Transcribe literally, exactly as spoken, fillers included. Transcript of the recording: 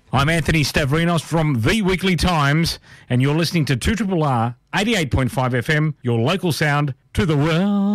I'm Anthony Stavrinos from The Weekly Times, and you're listening to two R R R eighty-eight point five F M, your local sound to the world.